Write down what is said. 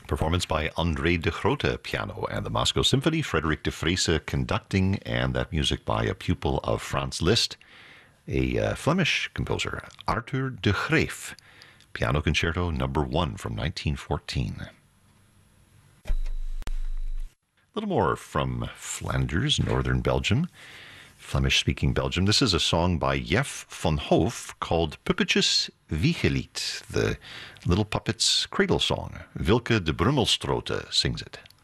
Performance by André de Grote, piano, and the Moscow Symphony, Frederick de Friese conducting, and that music by a pupil of Franz Liszt, a Flemish composer, Arthur de Greef, Piano Concerto Number 1 from 1914. A little more from Flanders, northern Belgium, Flemish-speaking Belgium. This is a song by Jef van Hoof called Puppetjes Wiegelied, the Little Puppets Cradle Song. Wilke de Brummelstrote sings it.